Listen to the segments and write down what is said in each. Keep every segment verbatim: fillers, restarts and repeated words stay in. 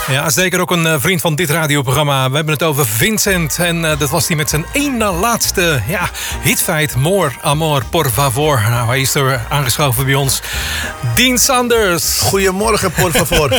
Ja, zeker ook een uh, vriend van dit radioprogramma. We hebben het over Vincent. En uh, dat was hij met zijn ene laatste ja, hitfeit. More Amor, por favor. Nou, hij is er aangeschoven bij ons. Dean Sanders. Goedemorgen, por favor.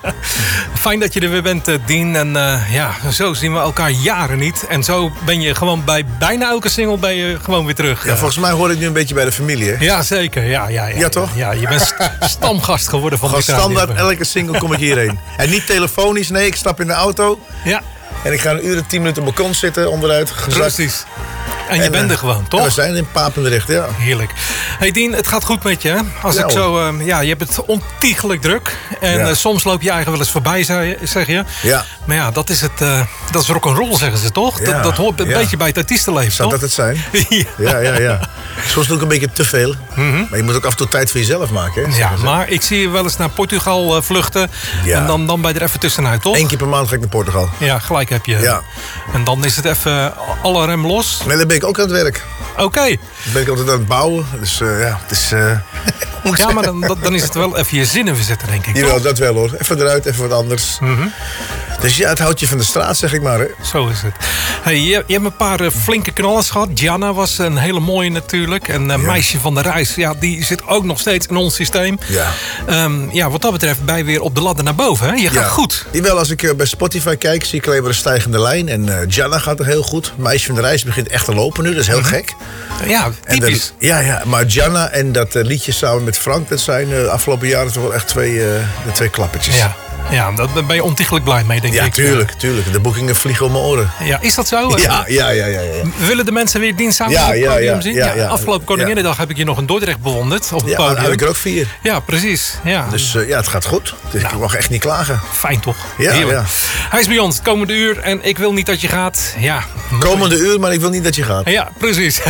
Fijn dat je er weer bent, Dean. En uh, ja, zo zien we elkaar jaren niet. En zo ben je gewoon bij bijna elke single ben je gewoon weer terug. Ja, volgens mij hoor ik nu een beetje bij de familie, hè? Ja, zeker. Ja, ja, ja, ja toch? Ja, je bent stamgast geworden van Gewoon dit radio. standaard, elke single kom ik hierheen. En niet telefonisch, nee, ik stap in de auto. Ja. En ik ga een uur en tien minuten op mijn balkon zitten, onderuit gezakt. Precies. En je en, bent er gewoon, toch? We zijn in Papendrecht, ja. Heerlijk. Hey Dean, het gaat goed met je. Hè? Als ja, ik zo, uh, ja, je hebt het ontiegelijk druk. En ja. uh, soms loop je eigen wel eens voorbij, zeg je. Ja. Maar ja, dat is het. Uh, dat is rock'n'roll, zeggen ze toch? Ja. Dat, dat hoort een ja. beetje bij het artiestenleven, Zou toch? dat het zijn? ja. ja, ja, ja. Soms doe ik een beetje te veel. Mm-hmm. Maar je moet ook af en toe tijd voor jezelf maken, hè? Ja, maar ik zie je wel eens naar Portugal uh, vluchten. Ja. En dan, dan ben je er even tussenuit, toch? Eén keer per maand ga ik naar Portugal. Ja, gelijk heb je. Ja. En dan is het even alle rem los. Nee, dan ben ik ook aan het werk. Oké. Okay. Dan ben ik altijd aan het bouwen. Dus uh, ja, het is... Uh, ja, maar dan, dan is het wel even je zinnen verzetten, denk ik. Jawel, dat wel hoor. Even eruit, even wat anders. Mm-hmm. Dus ja, het houdt je van de straat, zeg ik maar. Hè? Zo is het. Hey, je, je hebt een paar uh, flinke knallers gehad. Gianna was een hele mooie natuurlijk. En uh, ja. Meisje van de Reis, ja, die zit ook nog steeds in ons systeem. Ja. Um, ja, wat dat betreft ben je weer op de ladder naar boven. Hè? Je gaat ja. goed. Jawel, als ik uh, bij Spotify kijk, zie ik alleen maar een stijgende lijn. En uh, Gianna gaat er heel goed. Meisje van de Reis begint echt te lopen nu, dat is heel mm-hmm. gek. Ja, typisch. De, ja, ja, maar Gianna en dat uh, liedje samen met Frank, dat zijn de uh, afgelopen jaren toch wel echt twee, uh, de twee klappertjes. Ja. Ja, daar ben je ontiegelijk blij mee, denk ja, ik. Ja, tuurlijk, tuurlijk. De boekingen vliegen om mijn oren. Ja, is dat zo? Ja, ja, ja. ja, ja. Willen de mensen weer dinsdag ja, op het ja, podium ja, zien? Ja, ja, ja. Afgelopen Koninginnedag ja. heb ik je nog in Dordrecht bewonderd op het ja, podium. Ja, heb ik er ook vier. Ja, precies. Ja. Dus uh, ja, het gaat goed. Dus nou, ik mag echt niet klagen. Fijn toch? Ja, ja. Hij is bij ons het komende uur en ik wil niet dat je gaat. Ja, komende uur, maar ik wil niet dat je gaat. Ja, precies.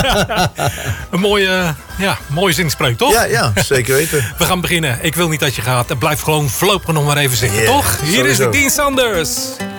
Een mooie, ja, mooie zinspreuk, toch? Ja, ja, zeker weten. We gaan beginnen. Ik wil niet dat je gaat. En blijf gewoon voorlopig nog maar even zitten, yeah, toch? Hier sowieso. is de Dean Sanders.